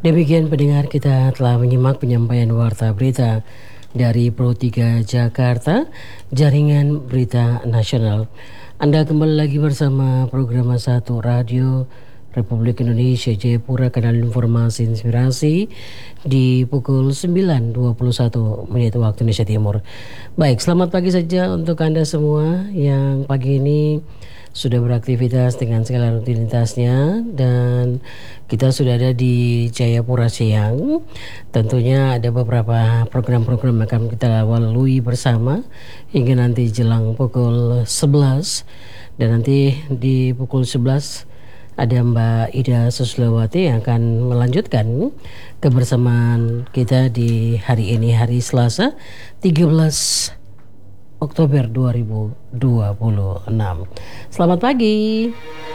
Demikian pendengar, kita telah menyimak penyampaian warta berita dari Pro 3 Jakarta, Jaringan Berita Nasional. Anda kembali lagi bersama program 1 Radio Republik Indonesia Jayapura, kanal informasi inspirasi di pukul 9.21 menit waktu Indonesia Timur. Baik, selamat pagi saja untuk Anda semua yang pagi ini sudah beraktivitas dengan segala rutinitasnya, dan kita sudah ada di Jayapura siang. Tentunya ada beberapa program-program yang akan kita lalui bersama hingga nanti jelang pukul 11, dan nanti di pukul 11 ada Mbak Ida Suslawati yang akan melanjutkan kebersamaan kita di hari ini, hari Selasa 13 Oktober 2026. Selamat pagi.